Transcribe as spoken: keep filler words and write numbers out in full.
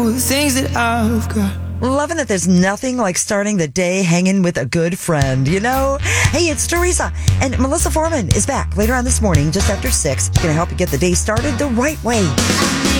the things that I've got. Loving that there's nothing like starting the day hanging with a good friend, you know? Hey, it's Teresa, and Melissa Foreman is back later on this morning, just after six. Going to help you get the day started the right way.